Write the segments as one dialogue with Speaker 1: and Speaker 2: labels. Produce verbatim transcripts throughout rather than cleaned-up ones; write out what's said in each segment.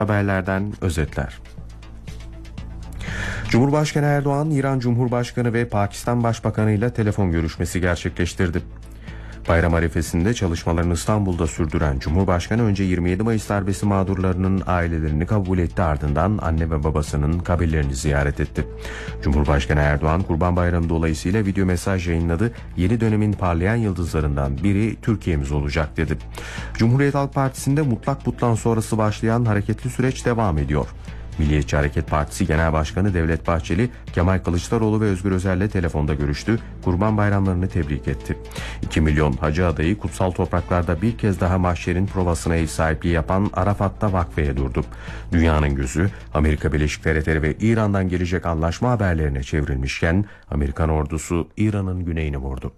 Speaker 1: Haberlerden özetler. Cumhurbaşkanı Erdoğan, İran Cumhurbaşkanı ve Pakistan Başbakanı ile telefon görüşmesi gerçekleştirdi. Bayram arifesinde çalışmalarını İstanbul'da sürdüren Cumhurbaşkanı önce yirmi yedi Mayıs darbesi mağdurlarının ailelerini kabul etti, ardından anne ve babasının kabirlerini ziyaret etti. Cumhurbaşkanı Erdoğan, Kurban Bayramı dolayısıyla video mesaj yayınladı. Yeni dönemin parlayan yıldızlarından biri Türkiye'miz olacak dedi. Cumhuriyet Halk Partisi'nde mutlak butlan sonrası başlayan hareketli süreç devam ediyor. Milliyetçi Hareket Partisi Genel Başkanı Devlet Bahçeli, Kemal Kılıçdaroğlu ve Özgür Özel'le telefonda görüştü, Kurban Bayramlarını tebrik etti. iki milyon hacı adayı kutsal topraklarda bir kez daha mahşerin provasına ev sahipliği yapan Arafat'ta vakfeye durdu. Dünyanın gözü Amerika Birleşik Devletleri ve İran'dan gelecek anlaşma haberlerine çevrilmişken Amerikan ordusu İran'ın güneyini vurdu.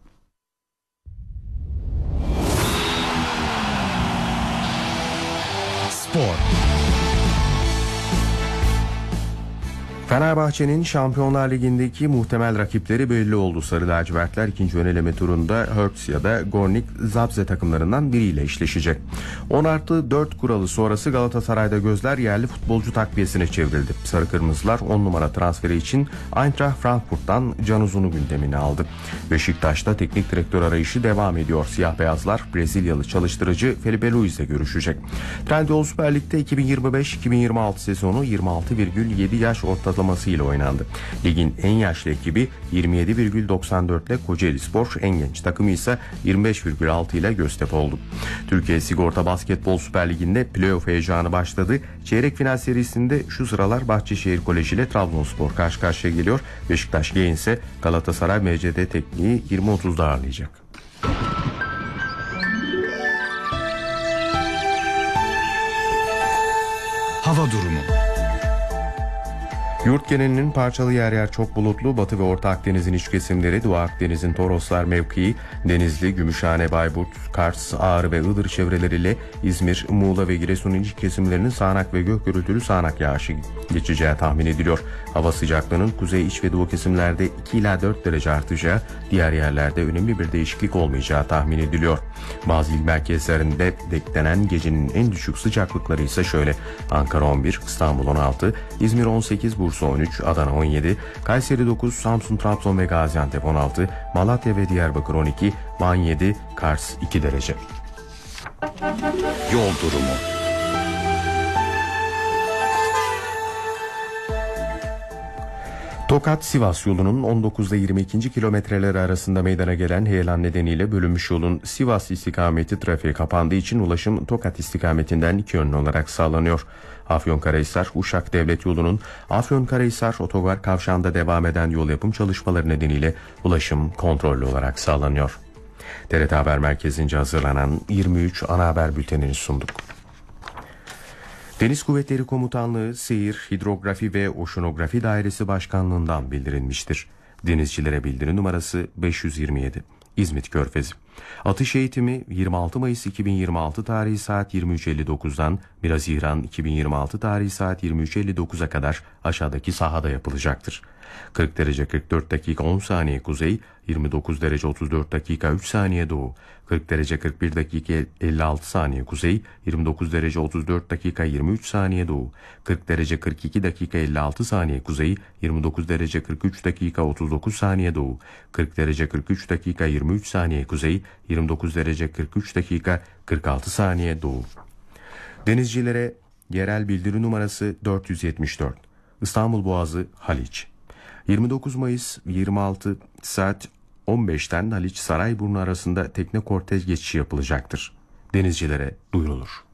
Speaker 1: Spor. Fenerbahçe'nin Şampiyonlar Ligi'ndeki muhtemel rakipleri belli oldu. Sarı lacivertler ikinci öneleme turunda Hertz ya da Gornik Zabrze takımlarından biriyle eşleşecek. on artı dört kuralı sonrası Galatasaray'da gözler yerli futbolcu takviyesine çevrildi. Sarı Kırmızılar on numara transferi için Eintracht Frankfurt'tan Can Uzun'u gündemine aldı. Beşiktaş'ta teknik direktör arayışı devam ediyor. Siyah beyazlar Brezilyalı çalıştırıcı Felipe Luiz'le görüşecek. Trendyol Süper Lig'de iki bin yirmi beş iki bin yirmi altı sezonu yirmi altı virgül yedi yaş ortalama ile oynandı. Ligin en yaşlı ekibi yirmi yedi virgül doksan dört ile Kocaelispor, en genç takımı ise yirmi beş virgül altı ile Göztepe oldu. Türkiye Sigorta Basketbol Süper Ligi'nde playoff heyecanı başladı. Çeyrek final serisinde şu sıralar Bahçeşehir Koleji ile Trabzonspor karşı karşıya geliyor. Beşiktaş G ise Galatasaray M C D Tekniği yirmi otuzda ağırlayacak.
Speaker 2: Hava durumu.
Speaker 1: Yurt genelinin parçalı yer yer çok bulutlu, Batı ve Orta Akdeniz'in iç kesimleri, Doğu Akdeniz'in Toroslar mevkii, Denizli, Gümüşhane, Bayburt, Kars, Ağrı ve Iğdır çevreleriyle İzmir, Muğla ve Giresun'un iç kesimlerinin sağanak ve gök gürültülü sağanak yağışı geçeceği tahmin ediliyor. Hava sıcaklığının kuzey, iç ve doğu kesimlerde iki ila dört derece artacağı, diğer yerlerde önemli bir değişiklik olmayacağı tahmin ediliyor. Bazı il merkezlerinde beklenen gecenin en düşük sıcaklıkları ise şöyle: Ankara on bir, İstanbul on altı, İzmir on sekiz, Bursa on üç, Adana on yedi, Kayseri dokuz, Samsun, Trabzon ve Gaziantep on altı, Malatya ve Diyarbakır on iki, Van yedi, Kars iki derece.
Speaker 2: Yol durumu.
Speaker 1: Tokat-Sivas yolunun on dokuzda yirmi ikinci kilometreleri arasında meydana gelen heyelan nedeniyle bölünmüş yolun Sivas istikameti trafiğe kapandığı için ulaşım Tokat istikametinden iki yönlü olarak sağlanıyor. Afyonkarahisar Uşak Devlet Yolu'nun Afyonkarahisar Otogar Kavşağı'nda devam eden yol yapım çalışmaları nedeniyle ulaşım kontrollü olarak sağlanıyor. T R T Haber Merkezi'nce hazırlanan yirmi üç ana haber bültenini sunduk. Deniz Kuvvetleri Komutanlığı Seyir, Hidrografi ve Oşinografi Dairesi Başkanlığı'ndan bildirilmiştir. Denizcilere bildiri numarası beş yüz yirmi yedi. İzmit Körfezi. Atış eğitimi yirmi altı Mayıs iki bin yirmi altı tarihi saat yirmi üç elli dokuzdan bir Haziran iki bin yirmi altı tarihi saat yirmi üç elli dokuza kadar aşağıdaki sahada yapılacaktır. kırk derece kırk dört dakika on saniye kuzey, yirmi dokuz derece otuz dört dakika üç saniye doğu, kırk derece kırk bir dakika elli altı saniye kuzey, yirmi dokuz derece otuz dört dakika yirmi üç saniye doğu, kırk derece kırk iki dakika elli altı saniye kuzey, yirmi dokuz derece kırk üç dakika otuz dokuz saniye doğu, kırk derece kırk üç dakika yirmi üç saniye kuzey, yirmi dokuz derece kırk üç dakika kırk altı saniye doğu. Denizcilere yerel bildiri numarası dört yüz yetmiş dört. İstanbul Boğazı, Haliç. yirmi dokuz Mayıs yirmi altı saat on beşten Haliç Sarayburnu arasında tekne kortej geçişi yapılacaktır. Denizcilere duyurulur.